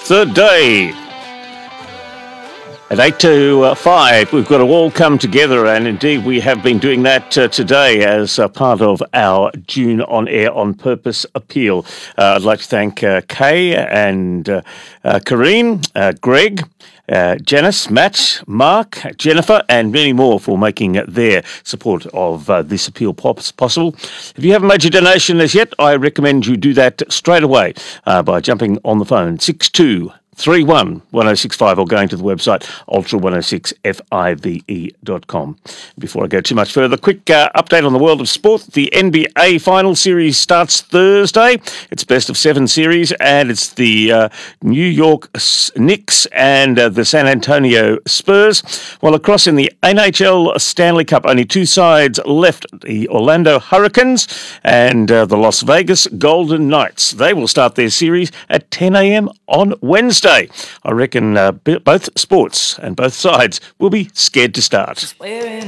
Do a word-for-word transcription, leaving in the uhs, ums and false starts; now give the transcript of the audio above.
third day. At eight to five, we've got to all come together, and indeed we have been doing that uh, today as uh, part of our June On Air On Purpose appeal. Uh, I'd like to thank uh, Kay and uh, uh, Kareen, uh, Greg, Uh, Janice, Matt, Mark, Jennifer, and many more for making their support of uh, this appeal pos- possible. If you haven't made your donation as yet, I recommend you do that straight away uh, by jumping on the phone, six two three one one oh six five, or going to the website ultra one oh six five dot com. Before I go too much further, quick uh, update on the world of sport. The N B A final series starts Thursday. It's best of seven series, and it's the uh, New York Knicks and uh, the San Antonio Spurs. While across in the N H L Stanley Cup, only two sides left, the Orlando Hurricanes and uh, the Las Vegas Golden Knights. They will start their series at ten a.m. on Wednesday. I reckon uh, both sports and both sides will be scared to start.